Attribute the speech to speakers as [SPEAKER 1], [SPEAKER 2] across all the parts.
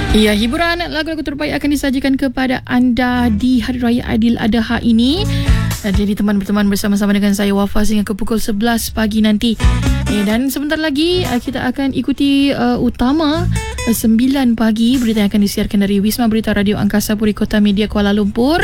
[SPEAKER 1] Ya, hiburan lagu-lagu terbaik akan disajikan kepada anda di Hari Raya Aidiladha ini. Jadi teman-teman bersama-sama dengan saya Wafa sehingga ke pukul 11 pagi nanti. Dan sebentar lagi kita akan ikuti utama 9 pagi berita yang akan disiarkan dari Wisma Berita Radio Angkasa Puri Kota Media Kuala Lumpur.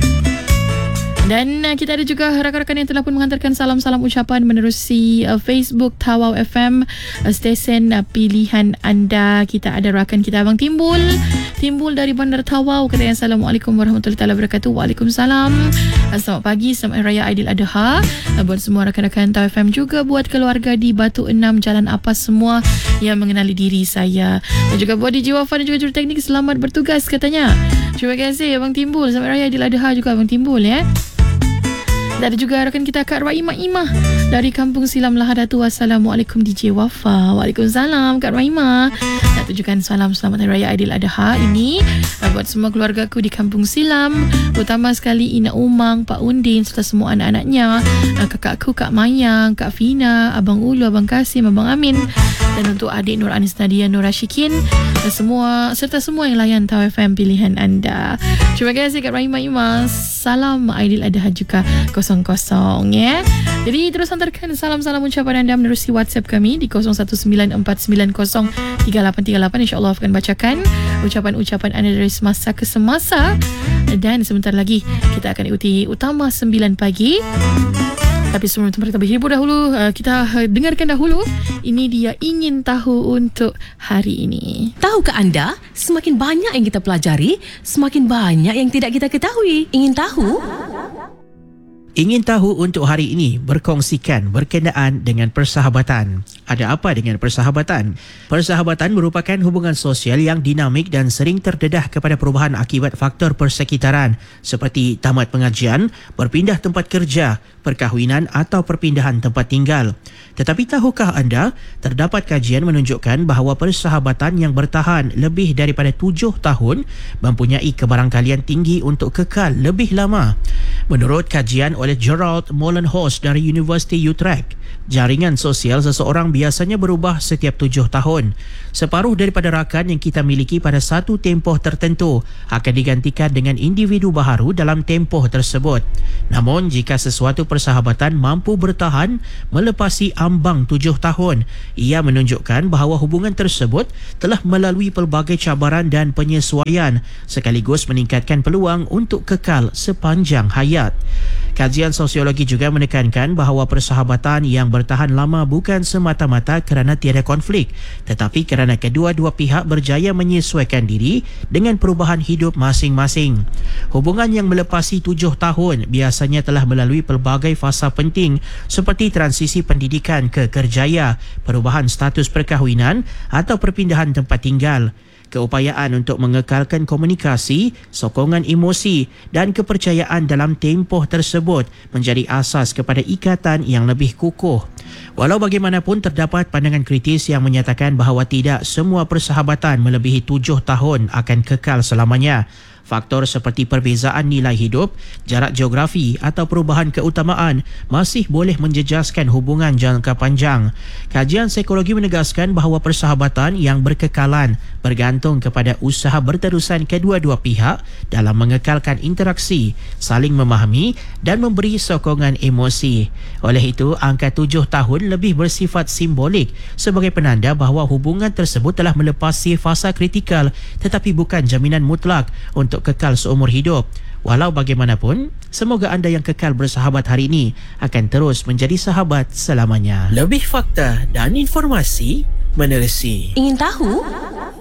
[SPEAKER 1] Dan kita ada juga rakan-rakan yang telah pun menghantarkan salam-salam ucapan menerusi Facebook Tawau FM, stesen pilihan anda. Kita ada rakan kita Abang Timbul dari Bandar Tawau. Katanya Assalamualaikum warahmatullahi wabarakatuh. Waalaikumsalam. Selamat pagi, selamat Raya Aidiladha buat semua rakan-rakan Tawau FM, juga buat keluarga di Batu Enam, Jalan Apas semua yang mengenali diri saya. Dan juga buat DJ Wafa dan juga juruteknik, selamat bertugas katanya. Terima kasih Abang Timbul. Selamat Raya Aidiladha juga Abang Timbul ya. Dan ada juga rakan kita Kak Raimah Imah dari Kampung Silam Lahadatu. Assalamualaikum DJ Wafa. Waalaikumsalam Kak Raimah. Nak tunjukkan salam selamat Hari Raya Aidiladha ini buat semua keluargaku di Kampung Silam, terutama sekali Ina Umang, Pak Undin serta semua anak-anaknya, kakakku Kak Mayang, Kak Fina, Abang Ulu, Abang Kasim, Abang Amin, dan untuk adik Nur Anis Nadia, Nur Rashikin, semua serta semua yang layan Tawau FM pilihan anda. Terima kasih Kak Raimah Imah. Salam Aidiladha juga kosong-kosong ya. Jadi terus hantarkan salam-salam ucapan anda menerusi WhatsApp kami di 0194903838. InsyaAllah akan bacakan ucapan-ucapan anda dari semasa ke semasa. Dan sebentar lagi kita akan ikuti utama 9 pagi. Tapi sebelum itu kita berhibur dahulu, kita dengarkan dahulu. Ini dia Ingin Tahu untuk hari ini.
[SPEAKER 2] Tahukah anda, semakin banyak yang kita pelajari, semakin banyak yang tidak kita ketahui. Ingin tahu?
[SPEAKER 3] Ingin tahu untuk hari ini berkongsikan berkenaan dengan persahabatan. Ada apa dengan persahabatan? Persahabatan merupakan hubungan sosial yang dinamik dan sering terdedah kepada perubahan akibat faktor persekitaran seperti tamat pengajian, berpindah tempat kerja, perkahwinan atau perpindahan tempat tinggal. Tetapi tahukah anda, terdapat kajian menunjukkan bahawa persahabatan yang bertahan lebih daripada 7 tahun mempunyai kebarangkalian tinggi untuk kekal lebih lama. Menurut kajian oleh Gerald Molenhouse dari University Utrecht, jaringan sosial seseorang biasanya berubah setiap 7 tahun. Separuh daripada rakan yang kita miliki pada satu tempoh tertentu akan digantikan dengan individu baharu dalam tempoh tersebut. Namun, jika sesuatu persahabatan mampu bertahan melepasi ambang 7 tahun, ia menunjukkan bahawa hubungan tersebut telah melalui pelbagai cabaran dan penyesuaian sekaligus meningkatkan peluang untuk kekal sepanjang hayat. Kajian sosiologi juga menekankan bahawa persahabatan yang bertahan lama bukan semata-mata kerana tiada konflik, tetapi kerana kedua-dua pihak berjaya menyesuaikan diri dengan perubahan hidup masing-masing. Hubungan yang melepasi 7 tahun biasanya telah melalui pelbagai fasa penting seperti transisi pendidikan ke kerjaya, perubahan status perkahwinan atau perpindahan tempat tinggal. Keupayaan untuk mengekalkan komunikasi, sokongan emosi dan kepercayaan dalam tempoh tersebut menjadi asas kepada ikatan yang lebih kukuh. Walau bagaimanapun, terdapat pandangan kritis yang menyatakan bahawa tidak semua persahabatan melebihi 7 tahun akan kekal selamanya. Faktor seperti perbezaan nilai hidup, jarak geografi atau perubahan keutamaan masih boleh menjejaskan hubungan jangka panjang. Kajian psikologi menegaskan bahawa persahabatan yang berkekalan bergantung kepada usaha berterusan kedua-dua pihak dalam mengekalkan interaksi, saling memahami dan memberi sokongan emosi. Oleh itu, angka 7 tahun lebih bersifat simbolik sebagai penanda bahawa hubungan tersebut telah melepasi fasa kritikal, tetapi bukan jaminan mutlak untuk kekal seumur hidup. Walau bagaimanapun, semoga anda yang kekal bersahabat hari ini akan terus menjadi sahabat selamanya. Lebih fakta dan informasi menerusi
[SPEAKER 2] Ingin tahu?